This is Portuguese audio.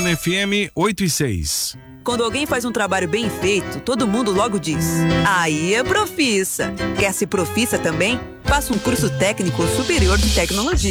Urbana FM 8 e 6. Quando alguém faz um trabalho bem feito, todo mundo logo diz: aí é profissa. Quer ser profissa também? Faça um curso técnico superior de tecnologia.